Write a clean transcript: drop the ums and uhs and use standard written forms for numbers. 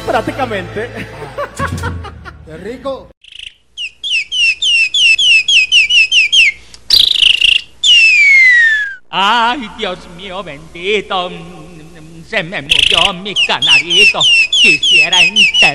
Prácticamente. ¡Qué rico! Ay, Dios mío bendito, se me murió mi canarito. Quisiera enterrarlo